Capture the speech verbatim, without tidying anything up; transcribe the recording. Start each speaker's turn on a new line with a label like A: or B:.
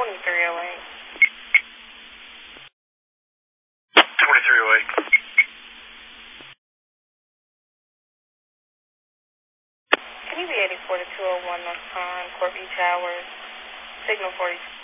A: twenty-three oh eight.
B: twenty-three oh eight.
A: Can you be eighty-four to two oh one North Pond, Corby Towers, signal forty-two?